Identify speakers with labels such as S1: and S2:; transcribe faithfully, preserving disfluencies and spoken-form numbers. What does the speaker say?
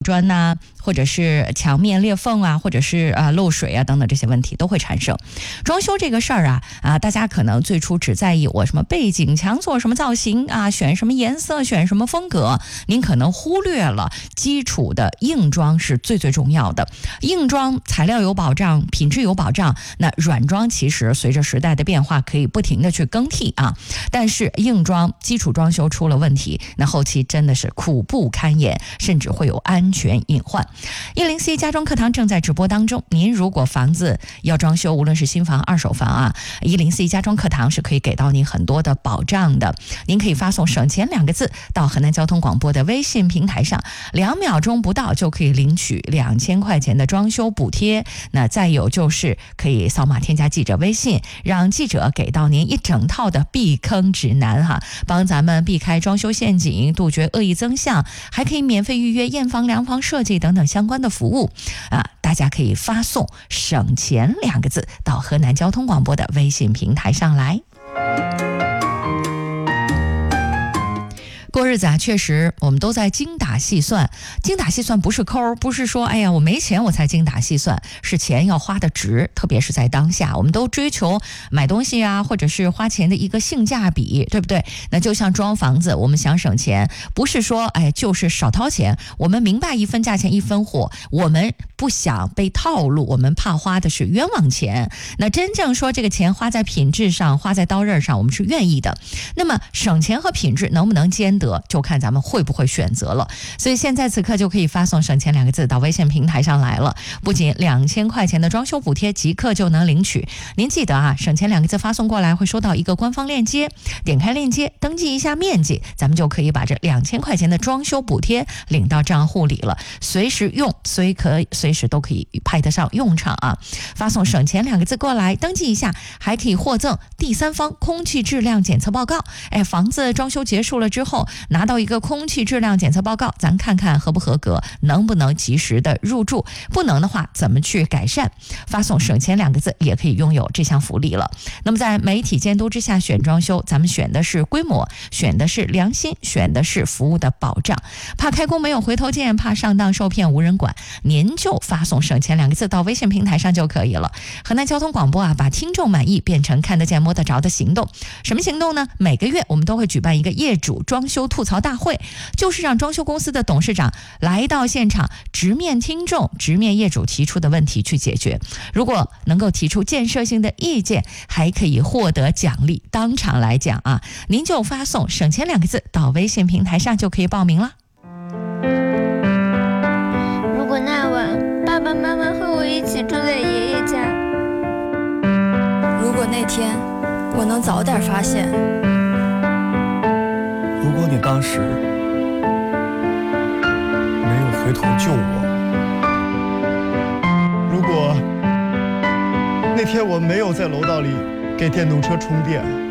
S1: 砖呐、啊，或者是墙面裂缝啊，或者是啊漏水啊等等这些问题都会产生。装修这个事儿啊啊，大家可能最初只在意我什么背景墙做什么造型啊，选什么颜色，选什么风格，您可能忽略了基础的硬装是最最重要的。硬装材料有保障，品质有保障，那软装其实随着时代的变化可以不停的去更替啊。但是硬装基础装修出了问题，那后期真的是苦不堪言，甚至会有安全隐患。一零四一家装课堂正在直播当中，您如果房子要装修，无论是新房二手房啊，一零四一家装课堂是可以给到您很多的保障的。您可以发送省钱两个字到河南交通广播的微信平台上，两秒钟不到就可以领取两千块钱的装修补贴。那再有就是可以扫码添加记者微信，让记者给到您一整套的避坑指南哈，帮咱们避开装修陷阱，杜绝恶意增项，还可以免费预约验房、量房设计等等相关的服务啊！大家可以发送省钱两个字到河南交通广播的微信平台上来。过日子啊，确实我们都在精打细算。精打细算不是抠，不是说哎呀我没钱我才精打细算，是钱要花的值。特别是在当下，我们都追求买东西啊，或者是花钱的一个性价比，对不对？那就像装房子，我们想省钱，不是说哎就是少掏钱，我们明白一分价钱一分货，我们不想被套路，我们怕花的是冤枉钱。那真正说这个钱花在品质上，花在刀刃上，我们是愿意的。那么省钱和品质能不能兼得，就看咱们会不会选择了。所以现在此刻就可以发送省钱两个字到微信平台上来了，不仅两千块钱的装修补贴即刻就能领取，您记得啊，省钱两个字发送过来会收到一个官方链接，点开链接登记一下面积，咱们就可以把这两千块钱的装修补贴领到账户里了，随时用，随可随时都可以派得上用场啊！发送省钱两个字过来，登记一下，还可以获赠第三方空气质量检测报告。哎，房子装修结束了之后，拿到一个空气质量检测报告，咱看看合不合格，能不能及时的入住，不能的话怎么去改善。发送省钱两个字也可以拥有这项福利了。那么在媒体监督之下选装修，咱们选的是规模，选的是良心，选的是服务的保障。怕开工没有回头箭，怕上当受骗无人管，您就发送省钱两个字到微信平台上就可以了。河南交通广播啊，把听众满意变成看得见摸得着的行动。什么行动呢？每个月我们都会举办一个业主装修吐槽大会，就是让装修公司的董事长来到现场，直面听众，直面业主提出的问题去解决。如果能够提出建设性的意见，还可以获得奖励，当场来讲啊，您就发送省钱两个字到微信平台上就可以报名了。
S2: 如果那晚爸爸妈妈和我一起住在爷爷家，
S3: 如果那天我能早点发现，
S4: 如果你当时没有回头救我，如果那天我没有在楼道里给电动车充电，